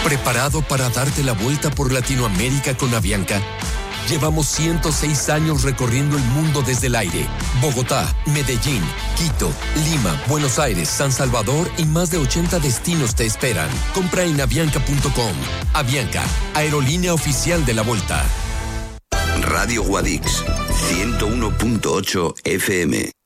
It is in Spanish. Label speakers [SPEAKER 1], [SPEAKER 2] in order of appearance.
[SPEAKER 1] ¿Preparado para darte la vuelta por Latinoamérica con Avianca? Llevamos 106 años recorriendo el mundo desde el aire. Bogotá, Medellín, Quito, Lima, Buenos Aires, San Salvador y más de 80 destinos te esperan. Compra en avianca.com. Avianca, aerolínea oficial de la Vuelta.
[SPEAKER 2] Radio Guadix, 101.8 FM.